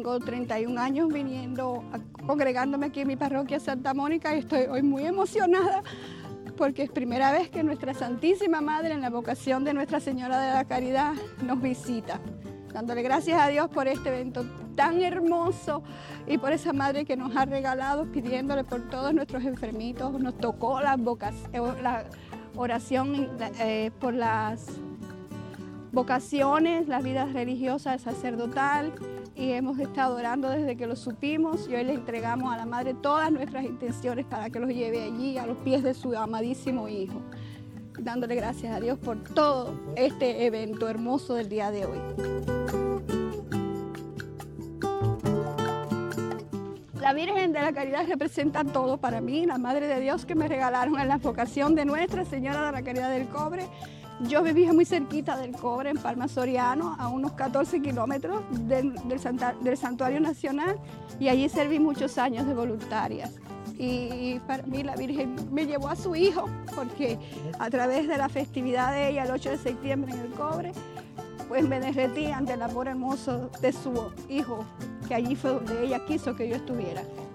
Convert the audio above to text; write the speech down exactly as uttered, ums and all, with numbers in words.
tengo treinta y un años viniendo, congregándome aquí en mi parroquia Santa Mónica y estoy hoy muy emocionada porque es primera vez que nuestra Santísima Madre en la vocación de Nuestra Señora de la Caridad nos visita. Dándole gracias a Dios por este evento tan hermoso y por esa Madre que nos ha regalado, pidiéndole por todos nuestros enfermitos. Nos tocó la, la oración eh, por las vocaciones, la vida religiosa, sacerdotal, y hemos estado orando desde que lo supimos y hoy le entregamos a la Madre todas nuestras intenciones para que los lleve allí a los pies de su amadísimo Hijo, dándole gracias a Dios por todo este evento hermoso del día de hoy. La Virgen de la Caridad representa todo para mí, la Madre de Dios que me regalaron en la vocación de Nuestra Señora de la Caridad del Cobre. Yo vivía muy cerquita del Cobre, en Palma Soriano, a unos catorce kilómetros del, del, Santa, del Santuario Nacional, y allí serví muchos años de voluntaria. Y para mí la Virgen me llevó a su hijo, porque a través de la festividad de ella, el ocho de septiembre en el Cobre, pues me derretí ante el amor hermoso de su hijo, que allí fue donde ella quiso que yo estuviera.